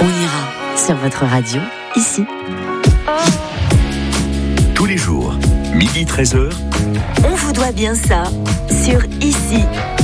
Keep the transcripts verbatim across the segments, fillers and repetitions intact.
On ira sur votre radio, ici. Tous les jours, midi treize heures. On vous doit bien ça sur Ici.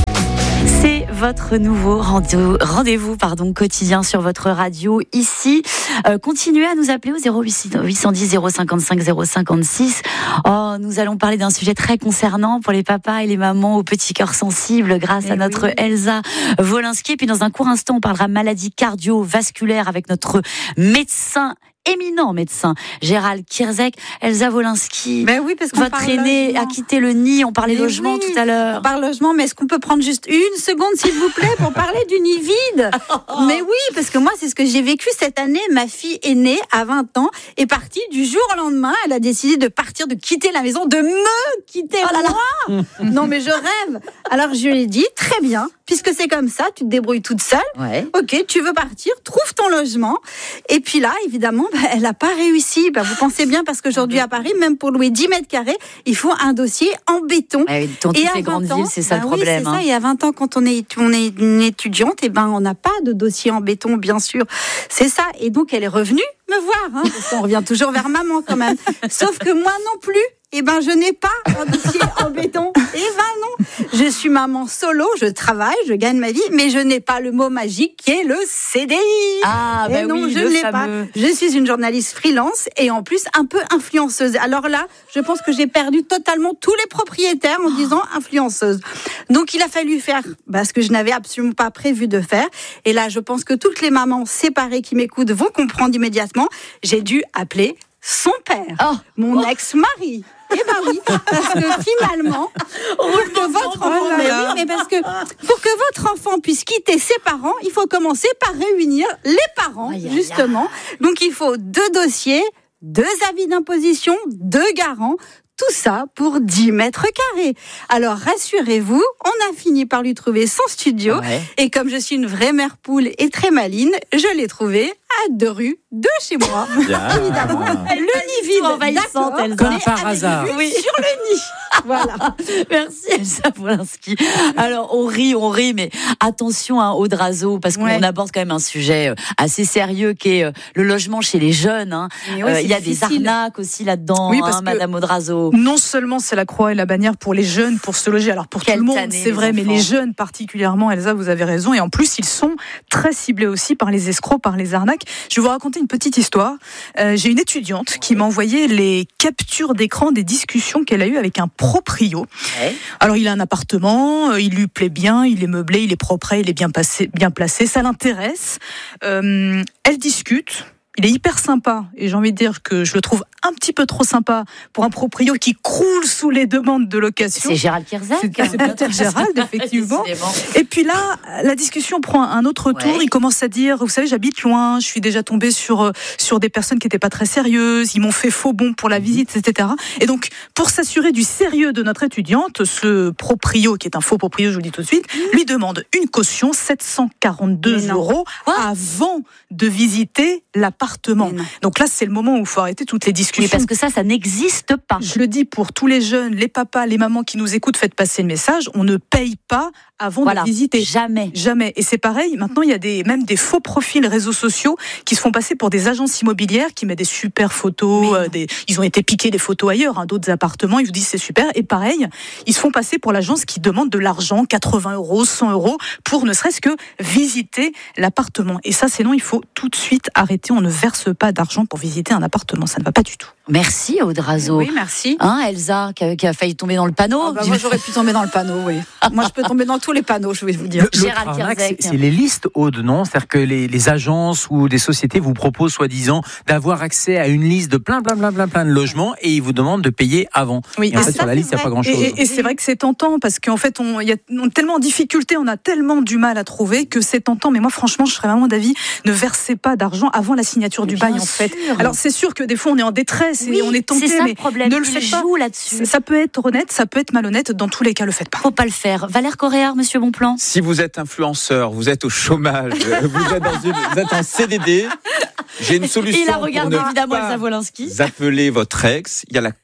C'est votre nouveau rendez-vous pardon, quotidien sur votre radio Ici. Euh, continuez à nous appeler au zéro huit cent dix zéro cinquante-cinq zéro cinquante-six. Oh, nous allons parler d'un sujet très concernant pour les papas et les mamans au petit cœur sensible grâce et à notre oui. Elsa Wolinski. Et puis dans un court instant, on parlera maladie cardiovasculaire avec notre médecin éminent médecin, Gérald Kierzek. Elsa Wolinski, ben oui, parce qu'on votre aîné logement. A quitté le nid, on parlait mais logement oui, tout à l'heure. On parle logement, mais est-ce qu'on peut prendre juste une seconde, s'il vous plaît, pour parler du nid vide? Mais oui, parce que moi, c'est ce que j'ai vécu cette année. Ma fille aînée, à vingt ans, est partie du jour au lendemain. Elle a décidé de partir, de quitter la maison, de me quitter oh là moi. Non, mais je rêve. Alors, je lui ai dit, très bien, puisque c'est comme ça, tu te débrouilles toute seule. Ouais. Ok, tu veux partir, trouve ton logement. Et puis là, évidemment, bah, elle n'a pas réussi. Bah, vous pensez bien, parce qu'aujourd'hui à Paris, même pour louer dix mètres carrés, il faut un dossier en béton. Ouais, dans toutes les grandes villes, c'est ça bah, le problème. Oui, c'est hein. ça. Et à vingt ans, quand on est, on est une étudiante, et ben, on n'a pas de dossier en béton, bien sûr. C'est ça. Et donc, elle est revenue me voir. Hein, parce qu'on revient toujours vers maman quand même. Sauf que moi non plus. Eh ben, je n'ai pas un dossier en béton. Eh ben non, je suis maman solo, je travaille, je gagne ma vie, mais je n'ai pas le mot magique qui est le C D I. Ah, et bah non, oui, je le ne l'ai fameux. pas. Je suis une journaliste freelance et en plus un peu influenceuse. Alors là, je pense que j'ai perdu totalement tous les propriétaires en disant influenceuse. Donc il a fallu faire bah, ce que je n'avais absolument pas prévu de faire. Et là, je pense que toutes les mamans séparées qui m'écoutent vont comprendre immédiatement. J'ai dû appeler son père, oh. mon oh. ex-mari. Eh ben oui, parce que finalement, pour que votre enfant, mais oui, mais parce que pour que votre enfant puisse quitter ses parents, il faut commencer par réunir les parents, aïe, justement. Aïe. Donc il faut deux dossiers, deux avis d'imposition, deux garants. Tout ça pour dix mètres carrés. Alors, rassurez-vous, on a fini par lui trouver son studio. Ouais. Et comme je suis une vraie mère poule et très maline, je l'ai trouvé à deux rues de chez moi. Yeah. Évidemment. Le nid vide, envahissante, d'accord, comme par hasard. Oui, sur le nid. Voilà. Merci Elsa Wolinski. Alors, on rit, on rit, mais attention hein, Audrazo, parce qu'on ouais. aborde quand même un sujet assez sérieux qui est le logement chez les jeunes. Hein. Il ouais, euh, y a difficile. Des arnaques aussi là-dedans, oui, hein, Madame Audrazo. Non seulement c'est la croix et la bannière pour les jeunes, pour se loger, alors pour Quelle tout le monde, année, c'est vrai, enfants. Mais les jeunes particulièrement, Elsa, vous avez raison, et en plus, ils sont très ciblés aussi par les escrocs, par les arnaques. Je vais vous raconter une petite histoire. Euh, j'ai une étudiante qui m'a envoyé les captures d'écran des discussions qu'elle a eues avec un proprio. Ouais. Alors, il a un appartement, il lui plaît bien, il est meublé, il est propre, il est bien, passé, bien placé, ça l'intéresse. Euh, elle discute. Il est hyper sympa et j'ai envie de dire que je le trouve un petit peu trop sympa pour un proprio qui croule sous les demandes de location. C'est Gérald Kierzek. C'est, c'est peut-être Gérald, effectivement. Et puis là, la discussion prend un autre tour. Ouais. Il commence à dire, vous savez, j'habite loin, je suis déjà tombée sur, sur des personnes qui n'étaient pas très sérieuses, ils m'ont fait faux bon pour la visite, et cetera. Et donc, pour s'assurer du sérieux de notre étudiante, ce proprio, qui est un faux proprio, je vous le dis tout de suite, mmh. lui demande une caution, sept cent quarante-deux euros, avant de visiter l'appartement. Donc là, c'est le moment où il faut arrêter toutes les discussions. Oui, parce que ça, ça n'existe pas. Je le dis pour tous les jeunes, les papas, les mamans qui nous écoutent, faites passer le message. On ne paye pas avant voilà, de visiter. Jamais. Jamais. Et c'est pareil, maintenant, il y a des, même des faux profils réseaux sociaux qui se font passer pour des agences immobilières qui mettent des super photos. Euh, des, ils ont été piqués des photos ailleurs, hein, d'autres appartements. Ils vous disent c'est super. Et pareil, ils se font passer pour l'agence qui demande de l'argent, quatre-vingts euros, cent euros, pour ne serait-ce que visiter l'appartement. Et ça, c'est non, il faut tout de suite arrêter. On ne verse pas d'argent pour visiter un appartement. Ça ne va pas du tout. Merci Audrazo. Oui, merci. Hein, Elsa, qui a, qui a failli tomber dans le panneau. Ah bah moi, j'aurais pu tomber dans le panneau, oui. Moi, je peux tomber dans tous les panneaux, je vais vous dire. Le, Gérald Kierzek. C'est, c'est les listes, Aude, non ? C'est-à-dire que les, les agences ou des sociétés vous proposent, soi-disant, d'avoir accès à une liste de plein, plein, plein, plein, plein de logements et ils vous demandent de payer avant. Oui, et en fait, ça, sur la liste, il n'y a pas grand-chose. Et, et, et c'est vrai que c'est tentant parce qu'en fait, on, y a, on est tellement en difficulté, on a tellement du mal à trouver que c'est tentant. Mais moi, franchement, je serais vraiment d'avis, ne versez pas d'argent avant la signature du bail, en fait. Alors, c'est sûr que des fois, on est en détresse et oui, on est tenté. C'est ça mais le problème. Ne le faites pas. Là-dessus. Ça peut être honnête, ça peut être malhonnête. Dans tous les cas, le faites pas. Faut pas le faire. Valère Coréard, Monsieur Bonplan. Si vous êtes influenceur, vous êtes au chômage, vous êtes dans une, vous êtes en C D D. J'ai une solution. Il a regardé pour évidemment Elsa Wolinski. Vous appelez votre ex. Il y a la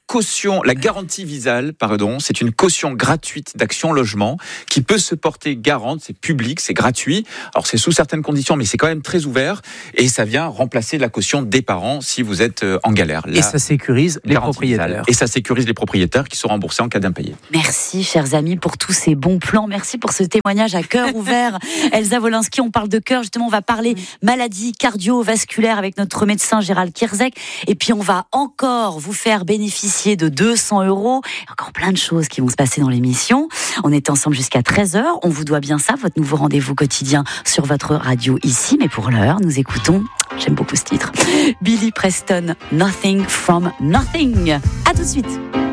caution, la garantie Visale, pardon, c'est une caution gratuite d'Action Logement qui peut se porter garante, c'est public, c'est gratuit. Alors c'est sous certaines conditions, mais c'est quand même très ouvert et ça vient remplacer la caution des parents si vous êtes en galère. La et ça sécurise les propriétaires. Visale. Et ça sécurise les propriétaires qui sont remboursés en cas d'impayé. Merci, chers amis, pour tous ces bons plans. Merci pour ce témoignage à cœur ouvert. Elsa Wolinski, on parle de cœur. Justement, on va parler maladie cardiovasculaire avec notre médecin Gérald Kierzek. Et puis, on va encore vous faire bénéficier de deux cents euros. Encore plein de choses qui vont se passer dans l'émission. On est ensemble jusqu'à treize heures. On vous doit bien ça, votre nouveau rendez-vous quotidien sur votre radio ici. Mais pour l'heure, nous écoutons, j'aime beaucoup ce titre, Billy Preston, Nothing from Nothing. À tout de suite.